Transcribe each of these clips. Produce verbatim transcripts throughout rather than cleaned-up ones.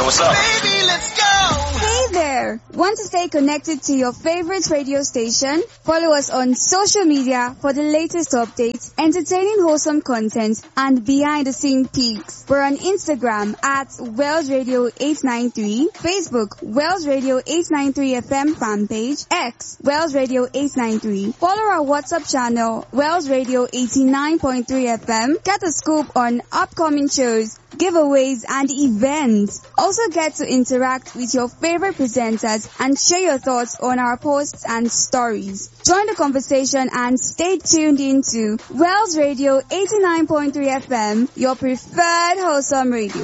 what's up? Baby, let's go. Hey there! Want to stay connected to your favorite radio station? Follow us on social media for the latest updates, entertaining wholesome content, and behind-the-scene peeks. We're on Instagram at Wells Radio eight nine three, Facebook Wells Radio eight nine three F M fan page, X Wells Radio eight nine three. Follow our WhatsApp channel Wells Radio eighty-nine point three F M. Get a scoop on upcoming shows, giveaways, and events. Also get to interact with your favorite presenters and share your thoughts on our posts and stories. Join the conversation and stay tuned into Wells Radio eighty-nine point three F M, your preferred wholesome radio.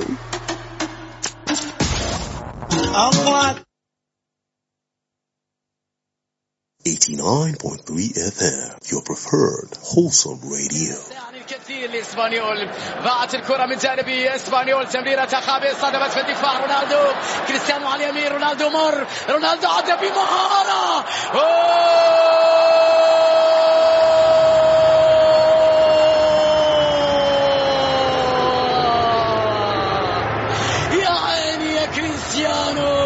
eighty-nine point three F M, your preferred wholesome radio. الكثير لإسبانيول ضاعت الكرة من جانب إسبانيول تمريرة خابئة صدمت في الدفاع رونالدو كريستيانو على اليمين رونالدو مر رونالدو عدى بمهارة يا عيني يا كريستيانو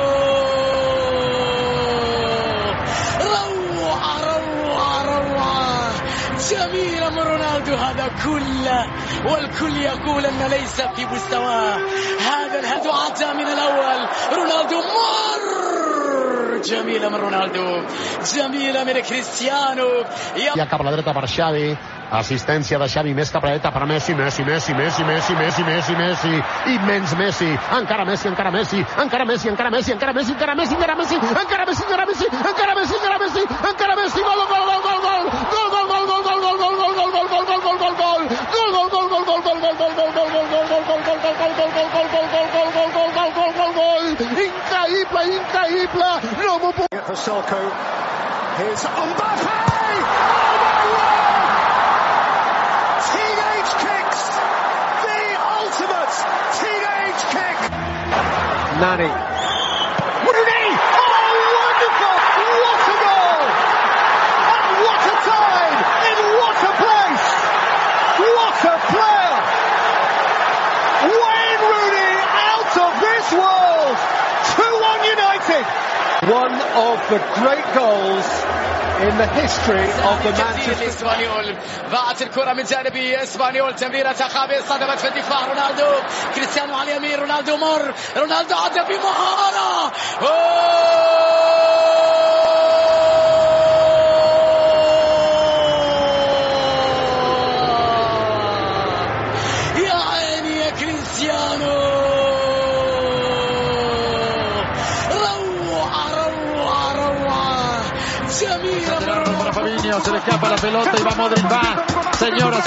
روعة روعة روعة جميلة من رونالدو هذا كله والكل يقول أن ليس في مستواه هذا الهدف عطى من الأول رونالدو مر جميلة من رونالدو جميلة من كريستيانو ja cap a la dreta per Xavi, assistència de Xavi més cap a la dreta per Messi, Messi, Messi, Messi, Messi, Messi, Messi, Messi, immens Messi, encara Messi, encara Messi, encara Messi, encara Messi, encara Messi, encara Messi, encara Messi, encara Messi, encara Messi, encara Messi, encara Messi, encara Messi, gol, gol, gol, gol, gol, gol, gol, gol, gol, gol, gol, gol, gol, gol, gol, gol, gol, gol, increïble, increïble, no m'ho puc... For Selko, here's Mbappé! Teenage kicks! The ultimate teenage kick! Nani. Rooney! Oh, wonderful! What a goal! And what a time! In what a place! What a player! Wayne Rooney out of this world! two one United! One of the great goals in the history of the Manchester إسبانيول ضاعت الكرة من جانب إسبانيول تمريرة خابئة صدمت في الدفاع رونالدو كريستيانو على اليمين رونالدو مر رونالدو عدى بمهارة يا عيني يا كريستيانو Se le escapa la pelota y va Modric, va, señoras